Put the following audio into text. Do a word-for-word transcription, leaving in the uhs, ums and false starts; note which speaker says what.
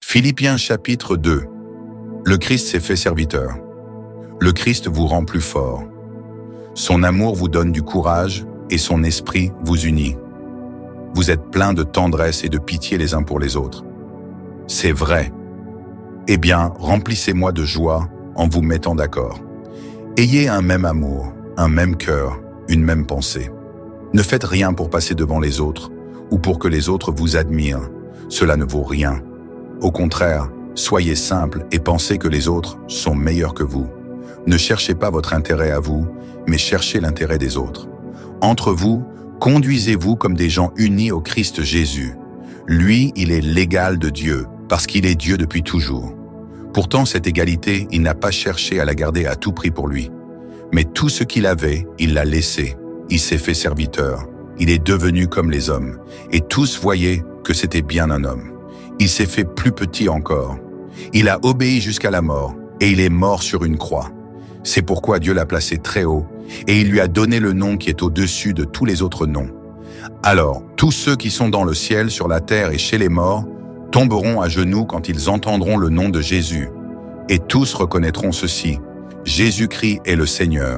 Speaker 1: Philippiens chapitre deux. Le Christ s'est fait serviteur. Le Christ vous rend plus fort. Son amour vous donne du courage et son esprit vous unit. Vous êtes pleins de tendresse et de pitié les uns pour les autres. C'est vrai. Eh bien, remplissez-moi de joie en vous mettant d'accord. Ayez un même amour, un même cœur, une même pensée. Ne faites rien pour passer devant les autres ou pour que les autres vous admirent. Cela ne vaut rien. Au contraire, soyez simples et pensez que les autres sont meilleurs que vous. Ne cherchez pas votre intérêt à vous, mais cherchez l'intérêt des autres. Entre vous, conduisez-vous comme des gens unis au Christ Jésus. Lui, il est l'égal de Dieu, parce qu'il est Dieu depuis toujours. Pourtant, cette égalité, il n'a pas cherché à la garder à tout prix pour lui. Mais tout ce qu'il avait, il l'a laissé. Il s'est fait serviteur. Il est devenu comme les hommes. Et tous voyaient que c'était bien un homme. Il s'est fait plus petit encore. Il a obéi jusqu'à la mort, et il est mort sur une croix. C'est pourquoi Dieu l'a placé très haut, et il lui a donné le nom qui est au-dessus de tous les autres noms. Alors, tous ceux qui sont dans le ciel, sur la terre et chez les morts, tomberont à genoux quand ils entendront le nom de Jésus. Et tous reconnaîtront ceci: Jésus-Christ est le Seigneur.